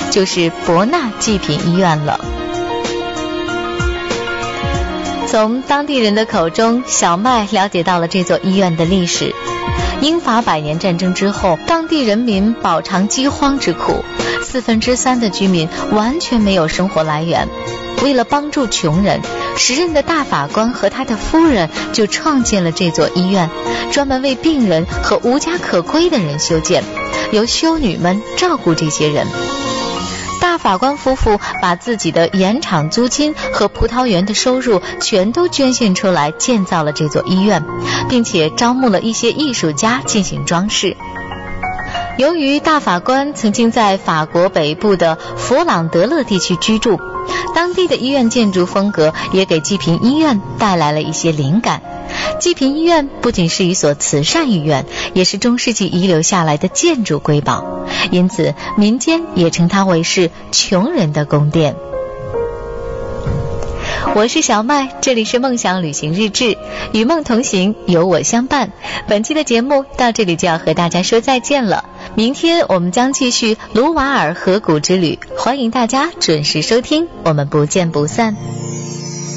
就是伯纳济贫医院了。从当地人的口中，小麦了解到了这座医院的历史。英法100年战争之后，当地人民饱尝饥荒之苦，3/4的居民完全没有生活来源。为了帮助穷人，时任的大法官和他的夫人就创建了这座医院，专门为病人和无家可归的人修建，由修女们照顾这些人。大法官夫妇把自己的盐场租金和葡萄园的收入全都捐献出来，建造了这座医院，并且招募了一些艺术家进行装饰。由于大法官曾经在法国北部的佛朗德勒地区居住，当地的医院建筑风格也给济贫医院带来了一些灵感。济贫医院不仅是一所慈善医院，也是中世纪遗留下来的建筑瑰宝，因此民间也称它为是穷人的宫殿。我是小麦，这里是梦想旅行日志，与梦同行，有我相伴。本期的节目到这里就要和大家说再见了，明天我们将继续卢瓦尔河谷之旅，欢迎大家准时收听，我们不见不散。